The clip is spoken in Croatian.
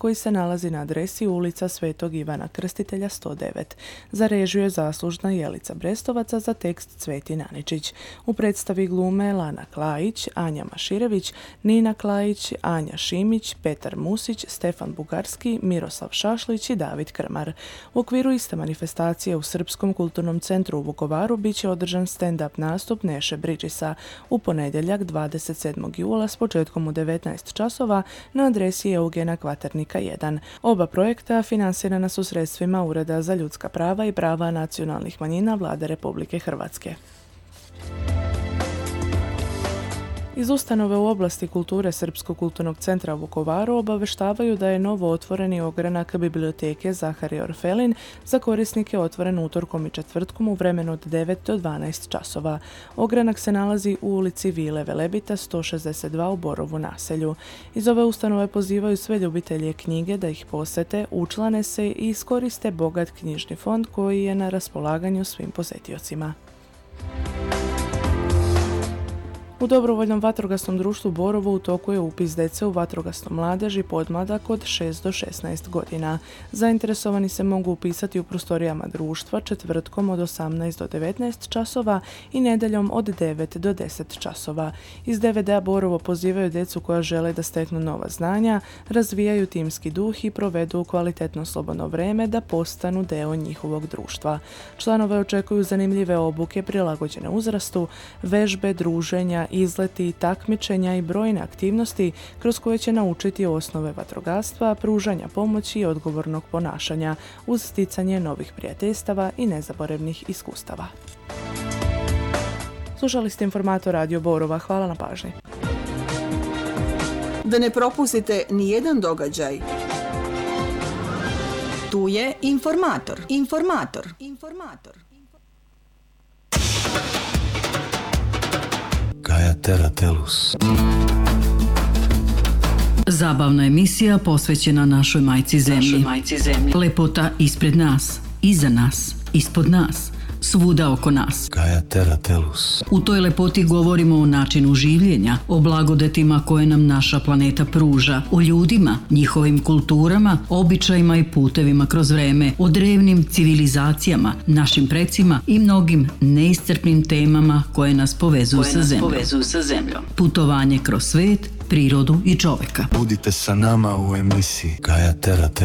koji se nalazi na adresi ulica Svetog Ivana Krstitelja 109. Za režiju je zaslužna Jelica Brestovaca, za tekst Cvetin Aničić. U predstavi glume Lana Klajić, Anja Maširević, Nina Klajić, Anja Šimić, Petar Musić, Stefan Bugarski, Miroslav Šašlić i David Krmar. U okviru iste manifestacije u Srpskom kulturnom centru u Vukovaru bit će održan stand-up nastup Neše Bridgesa u ponedjeljak 27. jula s početkom u 19 časova na adresi Eugena Kvaternika 1. Oba projekta financirana su sredstvima Ureda za ljudska prava i prava nacionalnih manjina Vlade Republike Hrvatske. Iz ustanove u oblasti kulture Srpskog kulturnog centra u Vukovaru obaveštavaju da je novo otvoreni ogranak biblioteke Zaharije Orfelin za korisnike otvoren utorkom i četvrtkom u vremenu od 9 do 12 časova. Ogranak se nalazi u ulici Vile Velebita 162 u Borovu naselju. Iz ove ustanove pozivaju sve ljubitelje knjige da ih posete, učlane se i iskoriste bogat knjižni fond koji je na raspolaganju svim posetiocima. U dobrovoljnom vatrogasnom društvu Borovo u toku je upis dece u vatrogasnu mladež i podmladak od 6 do 16 godina. Zainteresovani se mogu upisati u prostorijama društva četvrtkom od 18 do 19 časova i nedeljom od 9 do 10 časova. Iz DVD-a Borovo pozivaju djecu koja žele da steknu nova znanja, razvijaju timski duh i provedu kvalitetno slobodno vreme da postanu deo njihovog društva. Članove očekuju zanimljive obuke prilagođene uzrastu, vežbe, druženja, izleti, takmičenja i brojne aktivnosti kroz koje će naučiti osnove vatrogastva, pružanja pomoći i odgovornog ponašanja uz sticanje novih prijateljstava i nezaboravnih iskustava. Slušali ste informator Radio Borova. Hvala na pažnji. Da ne propustite ni jedan događaj. Tu je informator. Gaia Terra Tellus. Zabavna emisija posvećena našoj majci zemlji. Lepota ispred nas, iza nas, ispod nas, svuda oko nas. Gaia Terra Tellus. U toj lepoti govorimo o načinu življenja, o blagodetima koje nam naša planeta pruža, o ljudima, njihovim kulturama, običajima i putevima kroz vreme, o drevnim civilizacijama, našim precima i mnogim neiscrpnim temama koje nas povezuju sa zemljom. Putovanje kroz svet, prirodu i čoveka. Budite sa nama u emisiji Gaia Terra Tellus.